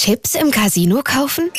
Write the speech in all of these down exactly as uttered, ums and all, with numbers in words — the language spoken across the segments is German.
Chips im Casino kaufen?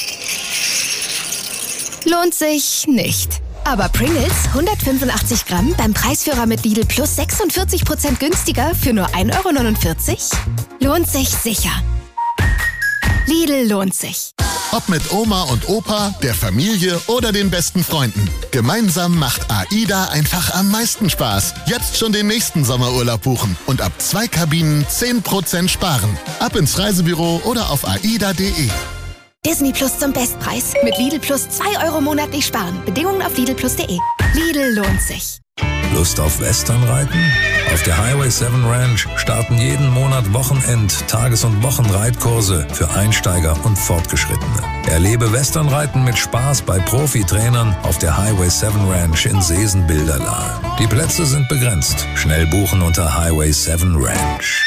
Lohnt sich nicht. Aber Pringles hundertfünfundachtzig Gramm beim Preisführer mit Lidl Plus sechsundvierzig Prozent günstiger für nur ein Euro neunundvierzig? Lohnt sich sicher. Lidl lohnt sich. Ob mit Oma und Opa, der Familie oder den besten Freunden. Gemeinsam macht AIDA einfach am meisten Spaß. Jetzt schon den nächsten Sommerurlaub buchen und ab zwei Kabinen zehn Prozent sparen. Ab ins Reisebüro oder auf aida punkt de. Disney Plus zum Bestpreis. Mit Lidl Plus zwei Euro monatlich sparen. Bedingungen auf lidl plus punkt de. Lidl lohnt sich. Lust auf Westernreiten? Auf der Highway sieben Ranch starten jeden Monat Wochenend-, Tages- und Wochenreitkurse für Einsteiger und Fortgeschrittene. Erlebe Westernreiten mit Spaß bei Profi-Trainern auf der Highway sieben Ranch in Seesen-Bilderlahe. Die Plätze sind begrenzt. Schnell buchen unter Highway sieben Ranch.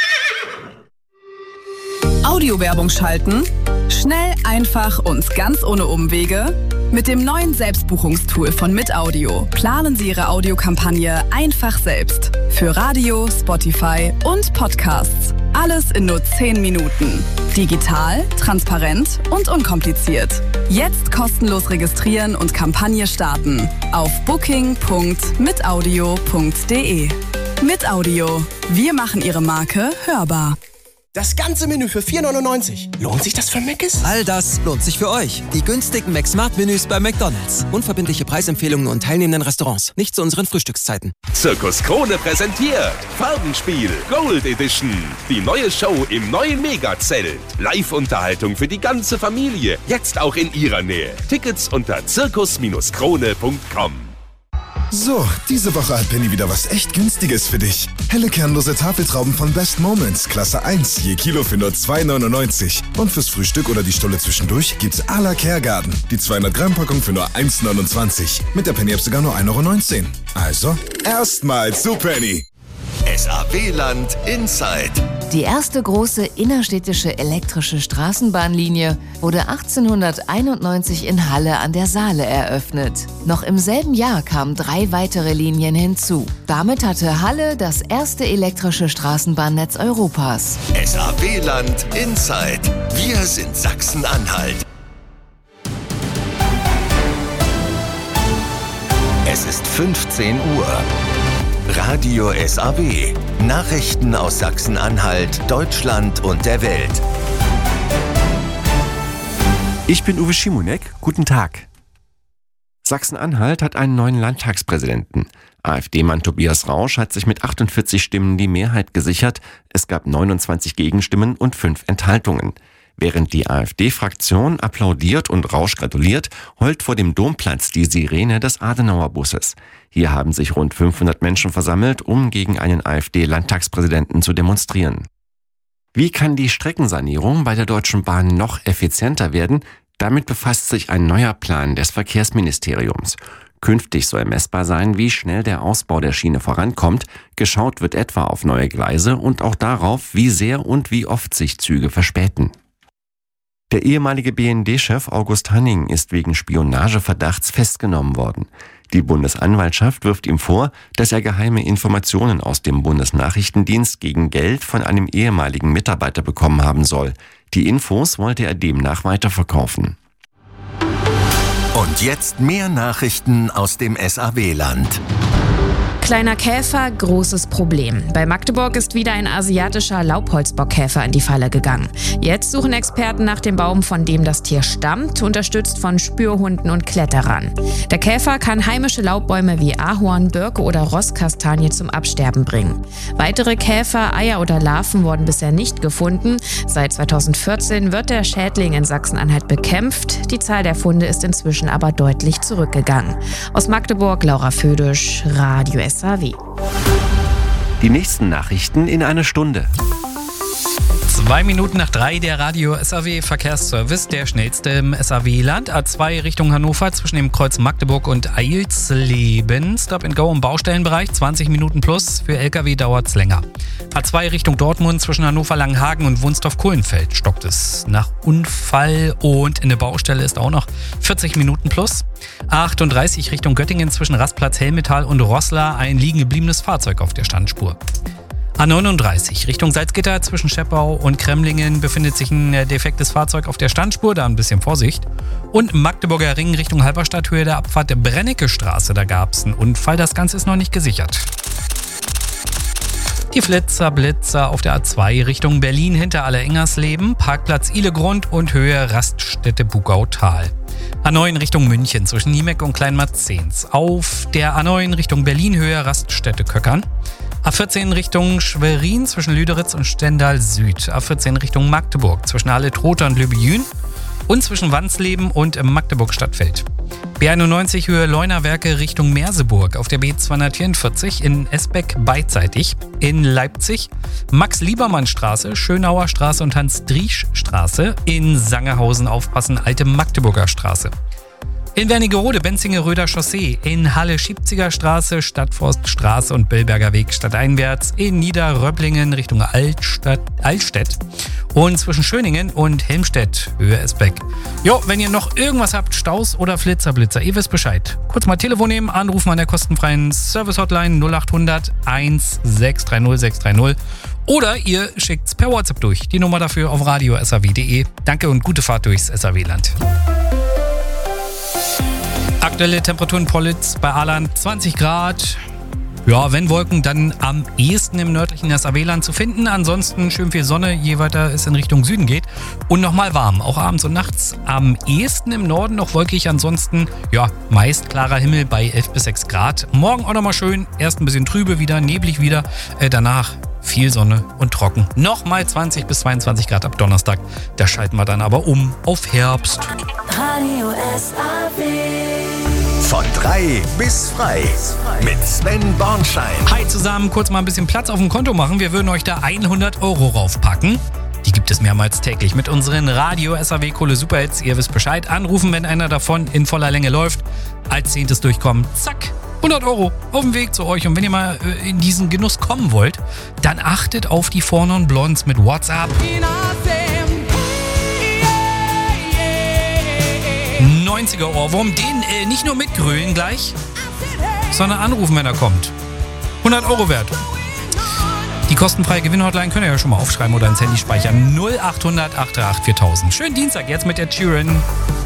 Audiowerbung schalten? Schnell, einfach und ganz ohne Umwege? Mit dem neuen Selbstbuchungstool von Mitaudio planen Sie Ihre Audiokampagne einfach selbst. Für Radio, Spotify und Podcasts. Alles in nur zehn Minuten. Digital, transparent und unkompliziert. Jetzt kostenlos registrieren und Kampagne starten. Auf booking punkt mitaudio punkt de. Mitaudio. Wir machen Ihre Marke hörbar. Das ganze Menü für vier neunundneunzig. Lohnt sich das für Mc's? All das lohnt sich für euch. Die günstigen McSmart-Menüs bei McDonald's. Unverbindliche Preisempfehlungen und teilnehmenden Restaurants. Nicht zu unseren Frühstückszeiten. Zirkus Krone präsentiert Farbenspiel Gold Edition. Die neue Show im neuen Megazelt. Live-Unterhaltung für die ganze Familie. Jetzt auch in ihrer Nähe. Tickets unter zirkus krone punkt com. So, diese Woche hat Penny wieder was echt Günstiges für dich. Helle kernlose Tafeltrauben von Best Moments, Klasse eins, je Kilo für nur zwei neunundneunzig. Und fürs Frühstück oder die Stulle zwischendurch gibt's à la Kergarten. Die zweihundert Gramm Packung für nur eins neunundzwanzig. Mit der Penny-App sogar nur ein Euro neunzehn. Also, erstmal zu Penny. S A W-Land Inside. Die erste große innerstädtische elektrische Straßenbahnlinie wurde achtzehnhunderteinundneunzig in Halle an der Saale eröffnet. Noch im selben Jahr kamen drei weitere Linien hinzu. Damit hatte Halle das erste elektrische Straßenbahnnetz Europas. S A W-Land Inside. Wir sind Sachsen-Anhalt. Es ist fünfzehn Uhr. Radio S A W. Nachrichten aus Sachsen-Anhalt, Deutschland und der Welt. Ich bin Uwe Schimonek. Guten Tag. Sachsen-Anhalt hat einen neuen Landtagspräsidenten. AfD-Mann Tobias Rausch hat sich mit achtundvierzig Stimmen die Mehrheit gesichert. Es gab neunundzwanzig Gegenstimmen und fünf Enthaltungen. Während die AfD-Fraktion applaudiert und Rausch gratuliert, heult vor dem Domplatz die Sirene des Adenauerbusses. Hier haben sich rund fünfhundert Menschen versammelt, um gegen einen AfD-Landtagspräsidenten zu demonstrieren. Wie kann die Streckensanierung bei der Deutschen Bahn noch effizienter werden? Damit befasst sich ein neuer Plan des Verkehrsministeriums. Künftig soll messbar sein, wie schnell der Ausbau der Schiene vorankommt. Geschaut wird etwa auf neue Gleise und auch darauf, wie sehr und wie oft sich Züge verspäten. Der ehemalige B N D-Chef August Hanning ist wegen Spionageverdachts festgenommen worden. Die Bundesanwaltschaft wirft ihm vor, dass er geheime Informationen aus dem Bundesnachrichtendienst gegen Geld von einem ehemaligen Mitarbeiter bekommen haben soll. Die Infos wollte er demnach weiterverkaufen. Und jetzt mehr Nachrichten aus dem S A W-Land. Kleiner Käfer, großes Problem. Bei Magdeburg ist wieder ein asiatischer Laubholzbockkäfer in die Falle gegangen. Jetzt suchen Experten nach dem Baum, von dem das Tier stammt, unterstützt von Spürhunden und Kletterern. Der Käfer kann heimische Laubbäume wie Ahorn, Birke oder Rosskastanie zum Absterben bringen. Weitere Käfer, Eier oder Larven wurden bisher nicht gefunden. Seit zweitausendvierzehn wird der Schädling in Sachsen-Anhalt bekämpft. Die Zahl der Funde ist inzwischen aber deutlich zurückgegangen. Aus Magdeburg, Laura Födisch, Radio S A W. Die nächsten Nachrichten in einer Stunde. Zwei Minuten nach drei, der Radio S A W Verkehrsservice, der schnellste im S A W-Land. A zwei Richtung Hannover zwischen dem Kreuz Magdeburg und Eilsleben. Stop and Go im Baustellenbereich, zwanzig Minuten plus. Für L K W dauert es länger. A zwei Richtung Dortmund zwischen Hannover-Langenhagen und Wunstorf-Kohlenfeld stockt es nach Unfall und in der Baustelle ist auch noch vierzig Minuten plus. A achtunddreißig Richtung Göttingen zwischen Rastplatz Helmetal und Roßla ein liegen gebliebenes Fahrzeug auf der Standspur. A neununddreißig Richtung Salzgitter zwischen Scheppau und Kremlingen befindet sich ein defektes Fahrzeug auf der Standspur, da ein bisschen Vorsicht. Und Magdeburger Ring Richtung Halberstadt, Höhe der Abfahrt der Brennecke-Straße, da gab es einen Unfall, das Ganze ist noch nicht gesichert. Die Flitzer, Blitzer auf der A zwei Richtung Berlin hinter Allerengernsleben, Parkplatz Ihlegrund und Höhe Raststätte Bugautal. A neun Richtung München zwischen Niemeck und Kleinmarzens. Auf der A neun Richtung Berlin Höhe Raststätte Köckern. A vierzehn Richtung Schwerin zwischen Lüderitz und Stendal Süd. A vierzehn Richtung Magdeburg zwischen Halle-Trotha und Löbejün. Und zwischen Wansleben und Magdeburg-Stadtfeld. B einundneunzig Höhe Leunawerke Richtung Merseburg auf der B zweihundertvierundvierzig in Esbeck beidseitig. In Leipzig Max-Liebermann-Straße, Schönauer Straße und Hans-Driesch-Straße. In Sangerhausen aufpassen, Alte Magdeburger Straße. In Wernigerode Benzinge-Röder Chaussee, in Halle Schiebziger Straße, Stadtforststraße und Billberger Weg stadteinwärts, in Niederröblingen Richtung Altstadt, Altstedt und zwischen Schöningen und Helmstedt, Höhe Esbeck. Jo, wenn ihr noch irgendwas habt, Staus oder Flitzerblitzer, ihr wisst Bescheid. Kurz mal Telefon nehmen, anrufen an der kostenfreien Service-Hotline null acht hundert eins sechs drei null sechs drei null oder ihr schickt's per WhatsApp durch. Die Nummer dafür auf radio punkt s a w punkt d e. Danke und gute Fahrt durchs S A W-Land. Aktuelle Temperaturen Pollitz bei Aland zwanzig Grad. Ja, wenn Wolken, dann am ehesten im nördlichen S A W-Land zu finden. Ansonsten schön viel Sonne, je weiter es in Richtung Süden geht. Und nochmal warm, auch abends und nachts. Am ehesten im Norden noch wolkig, ansonsten ja meist klarer Himmel bei elf bis sechs Grad. Morgen auch nochmal schön, erst ein bisschen trübe wieder, neblig wieder. Äh, danach viel Sonne und trocken. Nochmal zwanzig bis zweiundzwanzig Grad ab Donnerstag. Da schalten wir dann aber um auf Herbst. Radio S A W. Von drei bis frei mit Sven Bornschein. Hi zusammen, kurz mal ein bisschen Platz auf dem Konto machen. Wir würden euch da hundert Euro raufpacken. Die gibt es mehrmals täglich mit unseren Radio S A W Kohle Superhits. Ihr wisst Bescheid. Anrufen, wenn einer davon in voller Länge läuft. Als zehntes durchkommen. Zack. hundert Euro auf dem Weg zu euch. Und wenn ihr mal in diesen Genuss kommen wollt, dann achtet auf die Four Non Blondes mit WhatsApp. neunziger Ohrwurm, den äh, nicht nur mitgrölen gleich, sondern anrufen, wenn er kommt. hundert Euro wert. Die kostenfreie Gewinnhotline könnt ihr ja schon mal aufschreiben oder ins Handy speichern. null acht hundert acht drei acht viertausend. Schönen Dienstag jetzt mit der Sheeran.